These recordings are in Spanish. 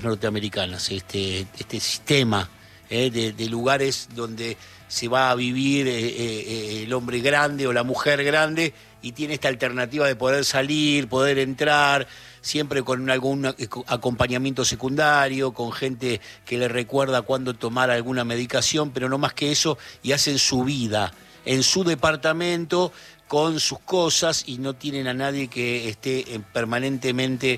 norteamericanas, este sistema de lugares donde se va a vivir el hombre grande o la mujer grande y tiene esta alternativa de poder salir, poder entrar, siempre con algún acompañamiento secundario, con gente que le recuerda cuándo tomar alguna medicación, pero no más que eso, y hacen su vida en su departamento con sus cosas y no tienen a nadie que esté permanentemente,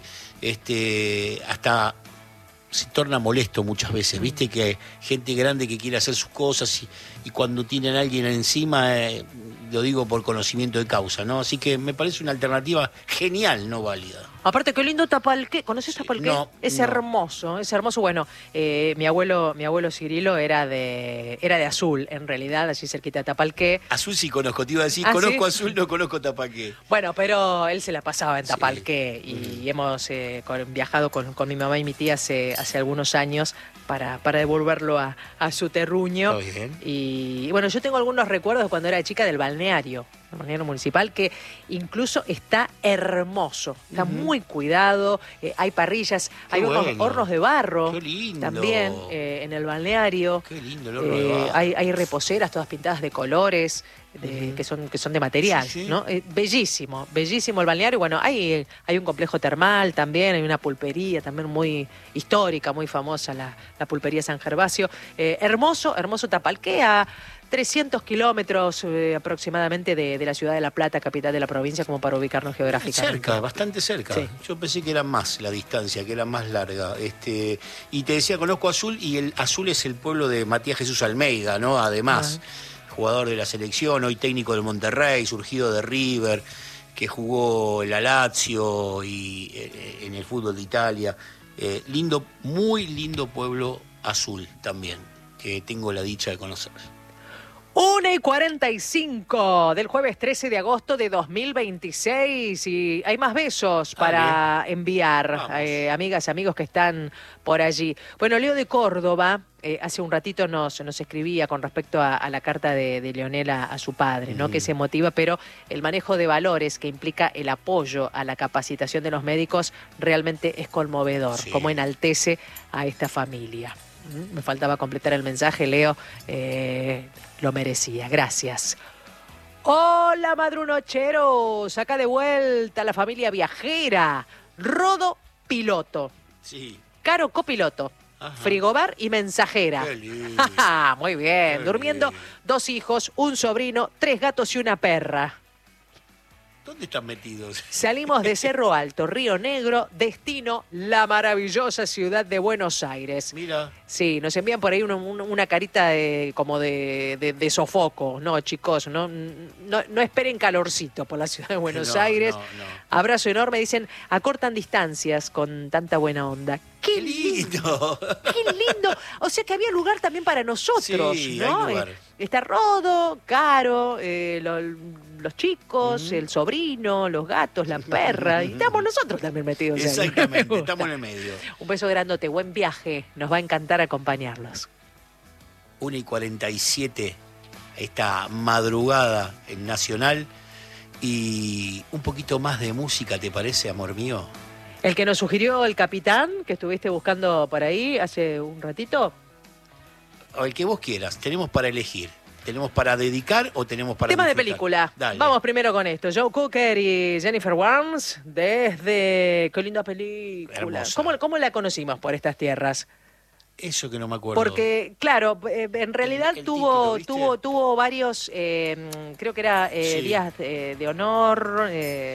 hasta se torna molesto muchas veces, viste que hay gente grande que quiere hacer sus cosas y cuando tienen a alguien encima, lo digo por conocimiento de causa, ¿no? Así que me parece una alternativa genial, no válida. Aparte, qué lindo Tapalqué. ¿Conoces Tapalqué? No, es no. hermoso, es hermoso. Bueno, mi abuelo Cirilo era de Azul, en realidad, allí cerquita de Tapalqué. Azul sí conozco, te iba a decir, ¿Ah, conozco sí? Azul, no conozco Tapalqué. Bueno, pero él se la pasaba en Tapalqué Sí. y hemos viajado con mi mamá y mi tía hace algunos años para devolverlo a su terruño. Está bien. Y bueno, yo tengo algunos recuerdos de cuando era chica del balneario municipal, que incluso está hermoso, está muy cuidado, hay parrillas, Qué hay bueno. hornos de barro. Qué lindo. También en el balneario. Qué lindo el horno de barro. Hay reposeras todas pintadas de colores, que son de material, Sí, sí. ¿no? Bellísimo, bellísimo el balneario. Bueno, hay un complejo termal también, hay una pulpería también muy histórica, muy famosa, la pulpería San Gervasio. Hermoso Tapalqué, a 300 kilómetros aproximadamente de la ciudad de La Plata, capital de la provincia, como para ubicarnos geográficamente. Cerca, bastante cerca. Sí. Yo pensé que era más la distancia, que era más larga. Y te decía, conozco Azul, y el Azul es el pueblo de Matías Jesús Almeida, ¿no? Además, jugador de la selección, hoy técnico del Monterrey, surgido de River, que jugó en la Lazio y en el fútbol de Italia. Lindo, muy lindo pueblo Azul también, que tengo la dicha de conocer. 1:45 del jueves 13 de agosto de 2026 y hay más besos para enviar, amigas, amigos que están por allí. Bueno, Leo de Córdoba hace un ratito nos escribía con respecto a la carta de Leonel a su padre, ¿no? Que se motiva, pero el manejo de valores que implica el apoyo a la capacitación de los médicos realmente es conmovedor, como enaltece a esta familia. Me faltaba completar el mensaje, Leo, lo merecía, gracias. Hola, madrunocheros, acá de vuelta la familia viajera, Rodo piloto, Sí. Caro copiloto, frigobar y mensajera. Qué lindo. Muy bien, Qué durmiendo lindo. 2 hijos, un sobrino, 3 gatos y una perra. ¿Dónde están metidos? Salimos de Cerro Alto, Río Negro, destino la maravillosa ciudad de Buenos Aires. Mira. Sí, nos envían por ahí una carita como de sofoco. No, chicos, no esperen calorcito por la ciudad de Buenos Aires. No. Abrazo enorme, dicen, acortan distancias con tanta buena onda. ¡Qué lindo! ¡Qué lindo! O sea que había lugar también para nosotros, Sí, ¿no? hay lugar. Está Rodo, Caro, los chicos, el sobrino, los gatos, la perra. Y estamos nosotros también metidos ahí. Exactamente, estamos en el medio. Un beso grandote, buen viaje. Nos va a encantar acompañarlos. 1:47, esta madrugada en Nacional. Y un poquito más de música, ¿te parece, amor mío? El que nos sugirió el capitán, que estuviste buscando por ahí hace un ratito. O el que vos quieras, tenemos para elegir. ¿Tenemos para dedicar o tenemos para Tema de disfrutar? película. Dale. Vamos primero con esto. Joe Cooker y Jennifer Warnes desde... ¡Qué linda película! Hermosa. ¿Cómo la conocimos por estas tierras? Eso que no me acuerdo. Porque, claro, en realidad el tuvo, título, ¿viste? tuvo varios, creo que era días de honor.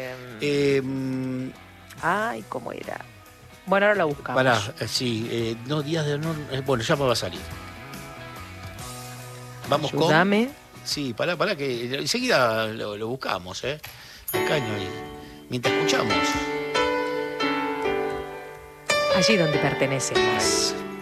Ay, ¿cómo era? Bueno, ahora la buscamos. Pará, no, días de honor. Bueno, ya me va a salir. Vamos Ayúdame. con. Sí, pará, que enseguida lo buscamos, ¿eh? Acá no hay. Mientras escuchamos. Allí donde pertenecemos.